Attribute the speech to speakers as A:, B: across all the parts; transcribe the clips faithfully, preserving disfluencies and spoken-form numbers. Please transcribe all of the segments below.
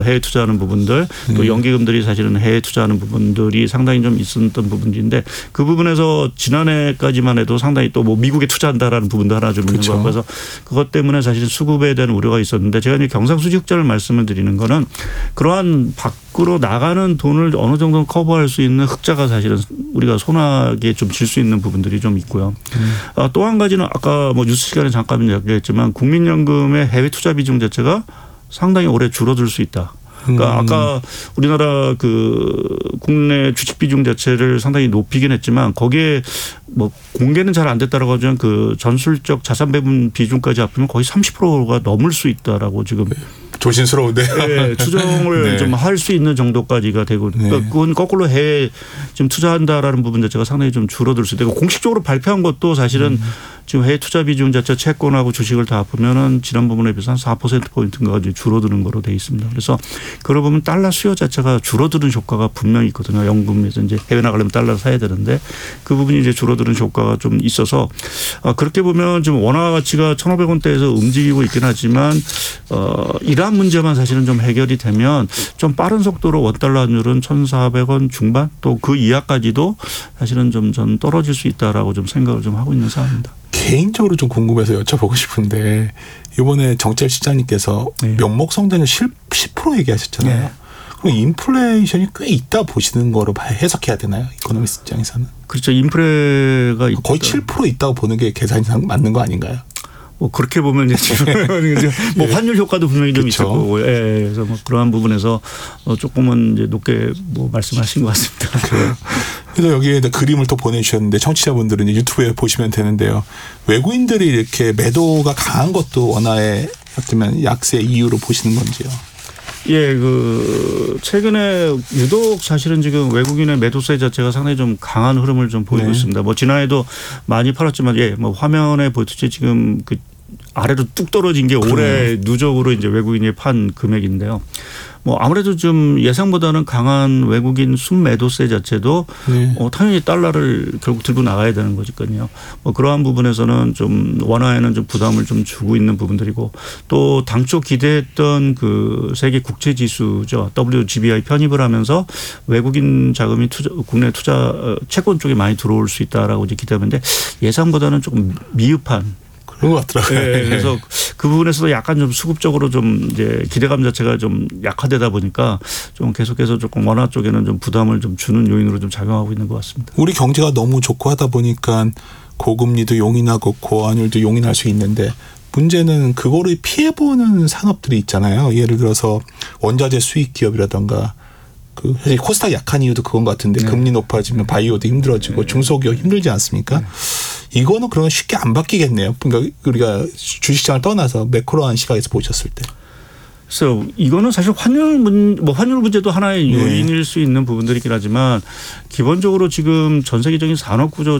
A: 해외 투자하는 부분들 또 연기금들이 사실은 해외 투자하는 부분들이 상당히 좀 있었던 부분인데 그 부분에서 지난해까지만 해도 상당히 또 뭐 미국에 투자한다라는 부분도 하나 좀 있는 것 같고 그래서 그것 때문에 사실 수급에 대한 우려가 있었는데 제가 이제 경상수지 흑자를 말씀을 드리는 거는 그러한 밖으로 나가는 돈을 어느 정도 커버할 수 있는 흑자가 사실은 우리가 소나게 좀 질 수 있는 부분들이 좀 있고요. 음. 아, 또 한 가지는 아까 뭐 뉴스 시간에 잠깐 이야기했지만 국민연금의 해외 투자 비중 자체가 상당히 오래 줄어들 수 있다. 그러니까 음. 아까 우리나라 그 국내 주식 비중 자체를 상당히 높이긴 했지만 거기에 뭐 공개는 잘 안 됐다라고 하지만 그 전술적 자산 배분 비중까지 합하면 거의 삼십 퍼센트가 넘을 수 있다라고 지금.
B: 조심스러운데.
A: 네, 추정을 네. 좀 할 수 있는 정도까지가 되고 그러니까 네. 그건 거꾸로 해외 지금 투자한다라는 부분 자체가 상당히 좀 줄어들 수 있고 공식적으로 발표한 것도 사실은 음. 지금 해외 투자 비중 자체 채권하고 주식을 다 합하면은 지난 부분에 비해서 한 사 퍼센트 포인트인가 줄어드는 거로 돼 있습니다. 그래서 그러고 보면 달러 수요 자체가 줄어드는 효과가 분명히 있거든요. 연금에서 이제 해외 나가려면 달러 사야 되는데 그 부분이 이제 줄어드는 효과가 좀 있어서 그렇게 보면 지금 원화 가치가 천오백 원대에서 움직이고 있긴 하지만 어 이러한 문제만 사실은 좀 해결이 되면 좀 빠른 속도로 원달러 환율은 천사백 원 중반 또 그 이하까지도 사실은 좀 전 떨어질 수 있다라고 좀 생각을 좀 하고 있는 상황입니다.
B: 개인적으로 좀 궁금해서 여쭤보고 싶은데 이번에 정철 시장님께서 네. 명목 성장률 십 퍼센트 얘기하셨잖아요. 네. 그럼 인플레이션이 꽤 있다 보시는 거로 해석해야 되나요? 이코노미스트 입장에서는.
A: 그렇죠. 인플레가
B: 거의 있다. 칠 퍼센트 있다고 보는 게 계산상 맞는 거 아닌가요?
A: 뭐 그렇게 보면 이제 뭐
B: 예.
A: 환율 효과도 분명히 좀
B: 그렇죠.
A: 있을 거고, 예. 그래서 뭐 그러한 부분에서 조금은 이제 높게 뭐 말씀하신 것 같습니다.
B: 그래요. 그래서 여기에 그림을 또 보내주셨는데 청취자분들은 유튜브에 보시면 되는데요. 외국인들이 이렇게 매도가 강한 것도 원화의 어쩌면 약세 이유로 보시는 건지요?
A: 예, 그 최근에 유독 사실은 지금 외국인의 매도세 자체가 상당히 좀 강한 흐름을 좀 보이고 네. 있습니다. 뭐 지난해도 많이 팔았지만 예, 뭐 화면에 보듯이 지금 그 아래로 뚝 떨어진 게 올해 누적으로 이제 외국인이 판 금액인데요. 뭐 아무래도 좀 예상보다는 강한 외국인 순매도세 자체도 네. 어, 당연히 달러를 결국 들고 나가야 되는 거니까요. 뭐 그러한 부분에서는 좀 원화에는 좀 부담을 좀 주고 있는 부분들이고 또 당초 기대했던 그 세계 국채 지수죠. 더블유지비아이 편입을 하면서 외국인 자금이 투자, 국내 투자 채권 쪽에 많이 들어올 수 있다라고 이제 기대하는데 예상보다는 조금 미흡한
B: 그런 것 같더라고요.
A: 네, 그래서 그 부분에서도 약간 좀 수급적으로 좀 이제 기대감 자체가 좀 약화되다 보니까 좀 계속해서 조금 원화 쪽에는 좀 부담을 좀 주는 요인으로 좀 작용하고 있는 것 같습니다.
B: 우리 경제가 너무 좋고 하다 보니까 고금리도 용인하고 고환율도 용인할 수 있는데 문제는 그거를 피해보는 산업들이 있잖아요. 예를 들어서 원자재 수입 기업이라든가 그 사실 코스닥 약한 이유도 그건 것 같은데 네. 금리 높아지면 바이오도 힘들어지고 네. 중소기업 힘들지 않습니까? 네. 이거는 그러면 쉽게 안 바뀌겠네요. 그러니까 우리가 주식시장을 떠나서 매크로한 시각에서 보셨을 때.
A: 그래서 이거는 사실 환율 문, 뭐 환율 문제도 하나의 요인일 네. 수 있는 부분들이긴 하지만 기본적으로 지금 전 세계적인 산업 구조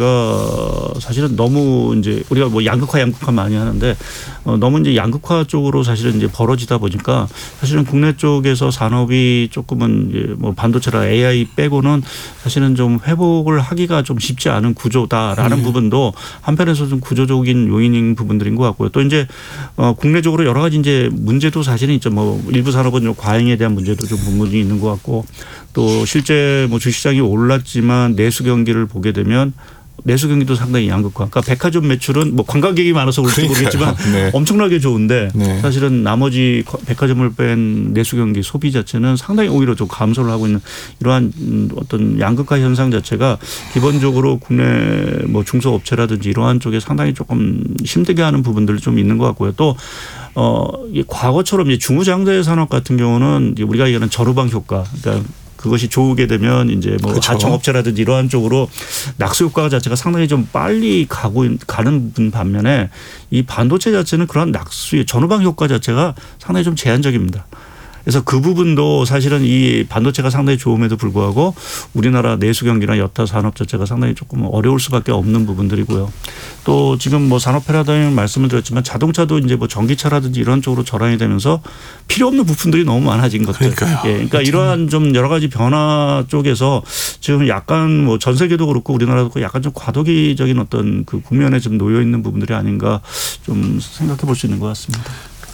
A: 자체가 사실은 너무 이제 우리가 뭐 양극화 양극화 많이 하는데 어 너무 이제 양극화 쪽으로 사실은 이제 벌어지다 보니까 사실은 국내 쪽에서 산업이 조금은 이제 뭐 반도체나 에이아이 빼고는 사실은 좀 회복을 하기가 좀 쉽지 않은 구조다라는 네. 부분도 한편에서 좀 구조적인 요인인 부분들인 것 같고요. 또 이제 어 국내적으로 여러 가지 이제 문제도 사실 사실은 있죠. 뭐 일부 산업은 과잉에 대한 문제도 좀 부분이 있는 것 같고 또 실제 뭐 주시장이 올랐지만 내수 경기를 보게 되면 내수 경기도 상당히 양극화. 그러니까 백화점 매출은 뭐 관광객이 많아서 그럴지 모르겠지만 네. 엄청나게 좋은데 네. 사실은 나머지 백화점을 뺀 내수 경기 소비 자체는 상당히 오히려 좀 감소를 하고 있는 이러한 어떤 양극화 현상 자체가 기본적으로 국내 뭐 중소업체라든지 이러한 쪽에 상당히 조금 힘들게 하는 부분들이 좀 있는 것 같고요. 또 어, 과거처럼 이제 중후장대 산업 같은 경우는 우리가 얘기하는 저루방 효과. 그러니까 그것이 좋게 되면 이제 뭐 그렇죠. 하청업체라든지 이러한 쪽으로 낙수 효과 자체가 상당히 좀 빨리 가고 가는 반면에 이 반도체 자체는 그런 낙수의 전후방 효과 자체가 상당히 좀 제한적입니다. 그래서 그 부분도 사실은 이 반도체가 상당히 좋음에도 불구하고 우리나라 내수 경기나 여타 산업 자체가 상당히 조금 어려울 수밖에 없는 부분들이고요. 또 지금 뭐 산업 패러다임 말씀을 드렸지만 자동차도 이제 뭐 전기차라든지 이런 쪽으로 전환이 되면서 필요 없는 부품들이 너무 많아진 것들.
B: 그러니까요.
A: 예, 그러니까 그렇죠. 이러한 좀 여러 가지 변화 쪽에서 지금 약간 뭐 전 세계도 그렇고 우리나라도 그렇고 약간 좀 과도기적인 어떤 그 국면에 좀 놓여 있는 부분들이 아닌가 좀 생각해 볼 수 있는 것 같습니다.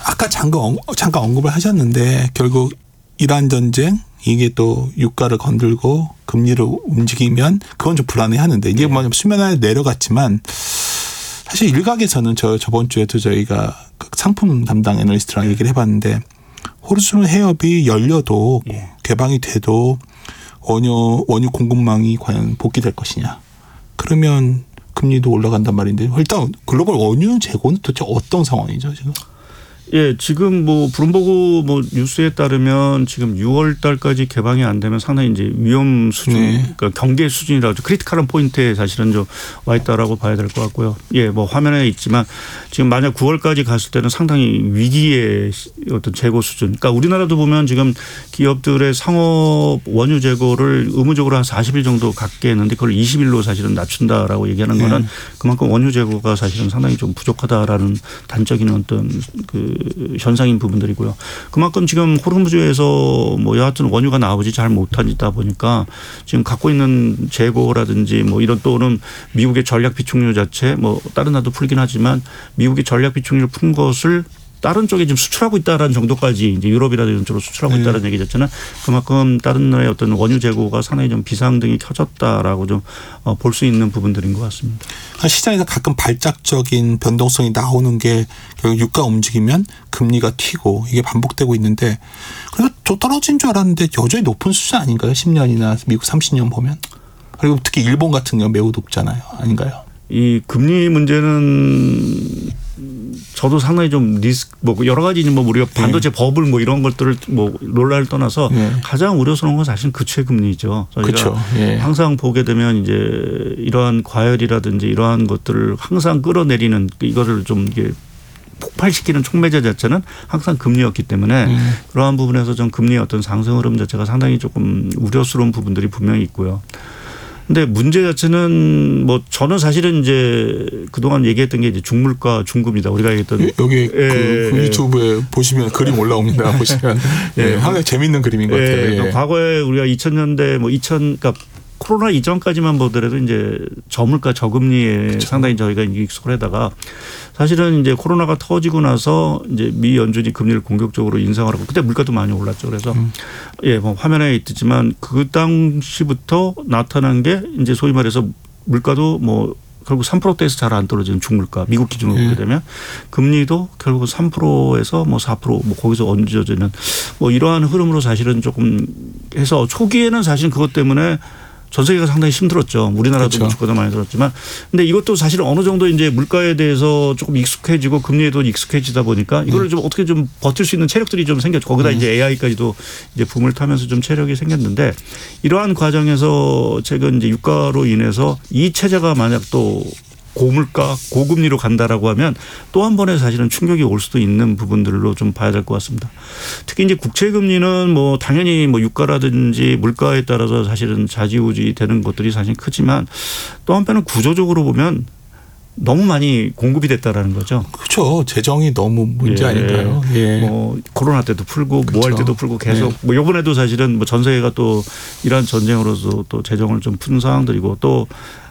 B: 아까 잠깐, 언, 잠깐 언급을 하셨는데 결국 이란 전쟁 이게 또 유가를 건들고 금리를 움직이면 그건 좀 불안해하는데 이게 뭐 수면 아래 내려갔지만 사실 일각에서는 저 저번 주에도 저희가 상품 담당 애널리스트랑 얘기를 해봤는데 호르무즈 해협이 열려도
A: 예.
B: 개방이 돼도 원유 원유 공급망이 과연 복귀될 것이냐? 그러면 금리도 올라간단 말인데 일단 글로벌 원유 재고는 도대체 어떤 상황이죠 지금?
A: 예, 지금 뭐 브룸버그 뭐 뉴스에 따르면 지금 유월 달까지 개방이 안 되면 상당히 이제 위험 수준,
B: 네.
A: 그러니까 경계 수준이라고 크리티컬한 포인트에 사실은 좀 와 있다라고 봐야 될 것 같고요. 예, 뭐 화면에 있지만 지금 만약 구월까지 갔을 때는 상당히 위기의 어떤 재고 수준. 그러니까 우리나라도 보면 지금 기업들의 상업 원유 재고를 의무적으로 한 사십 일 정도 갖게 했는데 그걸 이십 일로 사실은 낮춘다라고 얘기하는 거는
B: 네.
A: 그만큼 원유 재고가 사실은 상당히 좀 부족하다라는 단적인 어떤 그 현상인 부분들이고요. 그만큼 지금 호르무즈에서 뭐 여하튼 원유가 나오지 잘 못하다 보니까 지금 갖고 있는 재고라든지 뭐 이런 또는 미국의 전략 비축률 자체 뭐 다른 나라도 풀긴 하지만 미국의 전략 비축률 푼 것을 다른 쪽에 지금 수출하고 있다라는 정도까지 이제 유럽이라든지 이런 쪽으로 수출하고
B: 네.
A: 있다는 얘기 자체는 그만큼 다른 나라의 어떤 원유 재고가 상당히 좀 비상등이 켜졌다라고 좀 볼 수 있는 부분들인 것 같습니다.
B: 시장에서 가끔 발작적인 변동성이 나오는 게 결국 유가 움직이면 금리가 튀고 이게 반복되고 있는데 그래서 좀 떨어진 줄 알았는데 여전히 높은 수준 아닌가요? 십 년이나 미국 삼십 년 보면. 그리고 특히 일본 같은 경우 매우 높잖아요. 아닌가요?
A: 이 금리 문제는 저도 상당히 좀 리스크 뭐 여러 가지 뭐 우리가 반도체 네. 버블 뭐 이런 것들을 뭐 논란을 떠나서 네. 가장 우려스러운 건 사실 그체 금리죠. 저희가
B: 그렇죠. 네.
A: 항상 보게 되면 이제 이러한 과열이라든지 이러한 것들을 항상 끌어내리는 이거를 좀 이게 폭발시키는 촉매제 자체는 항상 금리였기 때문에 음. 그러한 부분에서 좀 금리의 어떤 상승 흐름 자체가 상당히 조금 우려스러운 부분들이 분명히 있고요. 근데 문제 자체는 뭐 저는 사실은 이제 그동안 얘기했던 게 이제 중물가 중금이다. 우리가 얘기했던
B: 여기
A: 예,
B: 그
A: 예,
B: 유튜브에 보시면 그림 올라옵니다. 보시면 예, 예, 상당히 재밌는 그림인 것 같아요.
A: 예,
B: 예.
A: 과거에 우리가 이천 년대 뭐 이천 그러니까 코로나 이전까지만 보더라도 이제 저물가 저금리에 그렇죠. 상당히 저희가 익숙을 하다가 사실은 이제 코로나가 터지고 나서 이제 미 연준이 금리를 공격적으로 인상을 하고 그때 물가도 많이 올랐죠. 그래서 음. 예, 뭐 화면에 있지만 그 당시부터 나타난 게 이제 소위 말해서 물가도 뭐 결국 삼 퍼센트대에서 잘 안 떨어지는 중물가 미국 기준으로 보게 예. 되면 금리도 결국 삼 퍼센트에서 뭐 사 퍼센트 뭐 거기서 얹어지는 뭐 이러한 흐름으로 사실은 조금 해서 초기에는 사실 그것 때문에 전 세계가 상당히 힘들었죠. 우리나라도
B: 그렇죠.
A: 물가도 많이 들었지만. 근데 이것도 사실 어느 정도 이제 물가에 대해서 조금 익숙해지고 금리에도 익숙해지다 보니까 이거를 음. 좀 어떻게 좀 버틸 수 있는 체력들이 좀 생겼죠. 거기다 음. 이제 에이아이까지도 이제 붐을 타면서 좀 체력이 생겼는데 이러한 과정에서 최근 이제 유가로 인해서 이 체제가 만약 또 고물가, 고금리로 간다라고 하면 또 한 번에 사실은 충격이 올 수도 있는 부분들로 좀 봐야 될 것 같습니다. 특히 이제 국채 금리는 뭐 당연히 뭐 유가라든지 물가에 따라서 사실은 좌지우지 되는 것들이 사실 크지만 또 한편은 구조적으로 보면 너무 많이 공급이 됐다라는 거죠.
B: 그렇죠. 재정이 너무 문제
A: 예.
B: 아닌가요? 예.
A: 뭐 코로나 때도 풀고
B: 그렇죠.
A: 뭐 할 때도 풀고 계속 예. 뭐 이번에도 사실은 뭐 전 세계가 또 이러한 전쟁으로서 또 재정을 좀 푼 상황들이고 또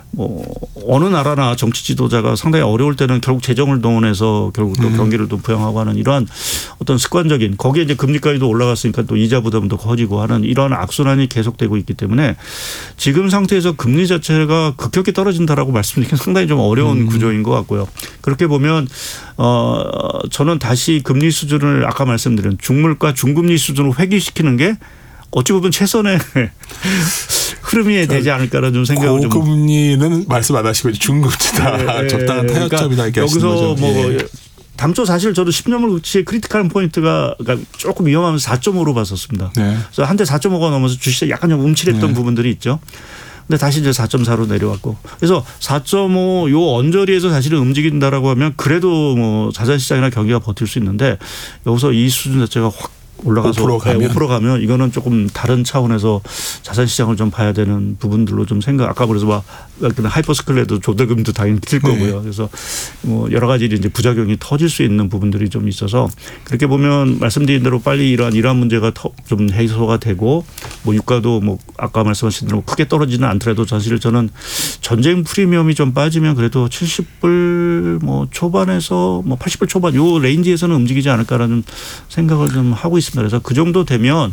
A: 뭐 어느 나라나 정치 지도자가 상당히 어려울 때는 결국 재정을 동원해서 결국 또 음. 경기를 또 부양하고 하는 이러한 어떤 습관적인 거기에 이제 금리까지도 올라갔으니까 또 이자 부담도 커지고 하는 이러한 악순환이 계속되고 있기 때문에 지금 상태에서 금리 자체가 급격히 떨어진다라고 말씀드리기는 상당히 좀 어려운 음. 구조인 것 같고요. 그렇게 보면 어 저는 다시 금리 수준을 아까 말씀드린 중물가 중금리 수준으로 회귀시키는 게 어찌 보면 최선의 흐름이 되지 않을까라는 좀 생각을 좀.
B: 고금리는 말씀 안 하시고 중금리다. 네, 적당한 타협점이다.
A: 그러니까 여기서 뭐 예. 당초 사실 저도 십 년물 국채의 크리티컬한 포인트가 그러니까 조금 위험하면서 사 점 오로 봤었습니다. 네. 그래서 한때 사 점 오가 넘어서 주식이 약간 좀 움츠렸던 네. 부분들이 있죠. 근데 다시 이제 사 점 사로 내려왔고 그래서 사 점 오 요 언저리에서 사실은 움직인다라고 하면 그래도 뭐 자산시장이나 경기가 버틸 수 있는데 여기서 이 수준 자체가 확 올라가서
B: 오 퍼센트 가면.
A: 오 퍼센트 가면 이거는 조금 다른 차원에서 자산 시장을 좀 봐야 되는 부분들로 좀 생각. 아까 그래서 막 하이퍼스클레도 조달금도 당연히 들 거고요. 네. 그래서 뭐 여러 가지 이제 부작용이 터질 수 있는 부분들이 좀 있어서 그렇게 보면 말씀드린 대로 빨리 이러한 이러한 문제가 좀 해소가 되고 뭐 유가도 뭐 아까 말씀하신 대로 크게 떨어지는 않더라도 사실 저는 전쟁 프리미엄이 좀 빠지면 그래도 칠십 불 뭐 초반에서 뭐 팔십 불 초반 요 레인지에서는 움직이지 않을까라는 생각을 좀 하고 있습니다. 그래서 그 정도 되면